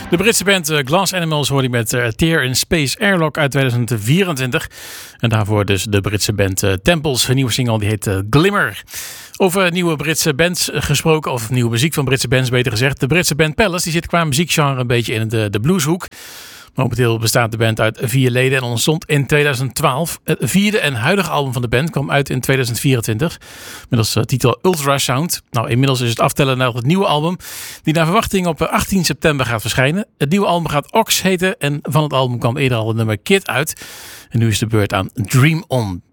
De Britse band Glass Animals hoorde ik met Tear in Space Airlock uit 2024. En daarvoor dus de Britse band Temples. Een nieuwe single die heet Glimmer. Over nieuwe Britse bands gesproken, of nieuwe muziek van Britse bands beter gezegd. De Britse band Palace die zit qua muziekgenre een beetje in de blueshoek. Momenteel bestaat de band uit 4 leden en ontstond in 2012. Het vierde en huidige album van de band kwam uit in 2024. Met als titel Ultrasound. Nou, inmiddels is het aftellen naar het nieuwe album. Die naar verwachting op 18 september gaat verschijnen. Het nieuwe album gaat Ox heten. En van het album kwam eerder al het nummer Kid uit. En nu is de beurt aan Dream On.